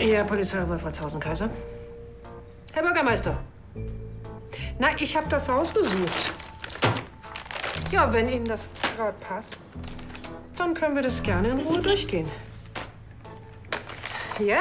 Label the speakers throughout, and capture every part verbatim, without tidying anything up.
Speaker 1: Ja, Polizeirat Wolfratshausen-Kaiser. Herr Bürgermeister. Na, ich habe das Haus besucht. Ja, wenn Ihnen das gerade passt, dann können wir das gerne in Ruhe durchgehen. Ja?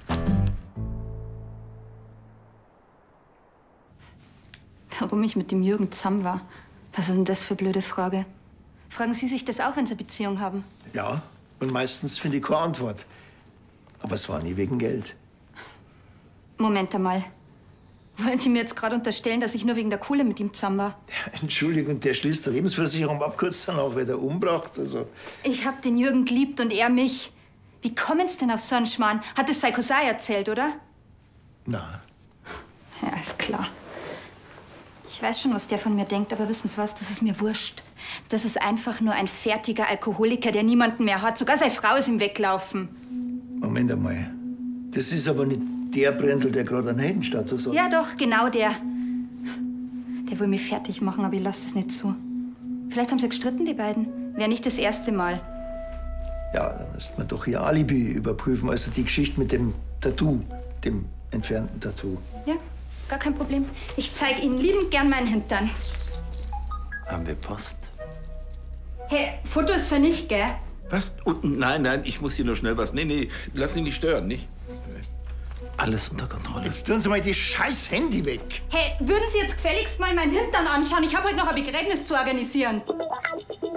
Speaker 2: Warum ich mit dem Jürgen zusammen war? Was ist denn das für eine blöde Frage? Fragen Sie sich das auch, wenn Sie eine Beziehung haben?
Speaker 3: Ja, und meistens finde ich keine Antwort. Aber es war nie wegen Geld.
Speaker 2: Moment einmal. Wollen Sie mir jetzt gerade unterstellen, dass ich nur wegen der Kohle mit ihm zusammen war?
Speaker 3: Ja, Entschuldigung, der schließt der Lebensversicherung ab, kurz danach wird er umgebracht. Also.
Speaker 2: Ich hab den Jürgen geliebt und er mich. Wie kommen Sie denn auf so einen Schmarrn? Hat es sein Cousin erzählt, oder?
Speaker 3: Na.
Speaker 2: Ja, ist klar. Ich weiß schon, was der von mir denkt, aber wissen Sie was, das ist mir wurscht. Das ist einfach nur ein fertiger Alkoholiker, der niemanden mehr hat. Sogar seine Frau ist ihm weglaufen.
Speaker 3: Moment einmal. Das ist aber nicht der Brendel, der gerade einen Heldenstatus hat.
Speaker 2: Ja doch, genau der. Der will mich fertig machen, aber ich lasse es nicht zu. Vielleicht haben sie gestritten, die beiden. Wäre nicht das erste Mal.
Speaker 3: Ja, dann müsste man doch ihr Alibi überprüfen. Also die Geschichte mit dem Tattoo, dem entfernten Tattoo.
Speaker 2: Ja, gar kein Problem. Ich zeige Ihnen liebend gern meinen Hintern.
Speaker 4: Haben wir Post?
Speaker 2: Hey, Fotos für nicht, gell?
Speaker 4: Was? Oh, nein, nein, ich muss hier nur schnell was. Nee, nee, lass dich nicht stören, nicht? Alles unter Kontrolle.
Speaker 3: Jetzt tun Sie mal die scheiß Handy weg.
Speaker 2: Hey, würden Sie jetzt gefälligst mal meinen Hintern anschauen? Ich habe heute noch ein Begräbnis zu organisieren.